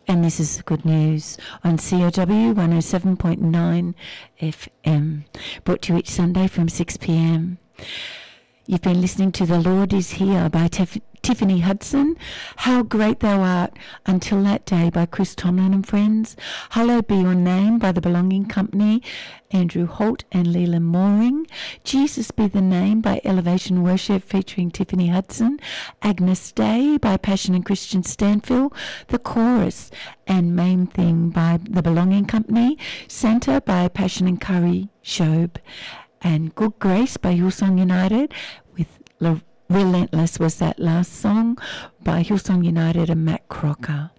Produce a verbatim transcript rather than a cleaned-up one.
And this is good news on C O W one oh seven point nine F M, brought to you each Sunday from six p.m. You've been listening to The Lord Is Here by Tef- Tiffany Hudson, How Great Thou Art, Until That Day by Chris Tomlin and Friends, Hallowed Be Your Name by The Belonging Company, Andrew Holt and Leland Mooring, Jesus Be the Name by Elevation Worship featuring Tiffany Hudson, Agnes Day by Passion and Christian Stanfield, The Chorus and Main Thing by The Belonging Company, Santa by Passion and Curry Shobe, and Good Grace by Hillsong United, with La- Relentless was that last song by Hillsong United and Matt Crocker.